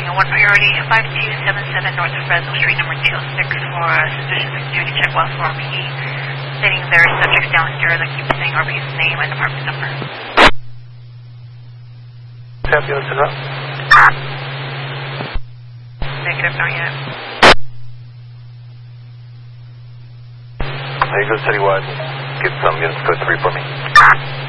one priority, 5277 North of Fresno Street, number 206 for suspicious activity check while 4PD, stating there are subjects downstairs that keep saying RB's name and apartment number. Tap units enough? Negative, not yet. Hey, go citywide. Get some units code 3 for me.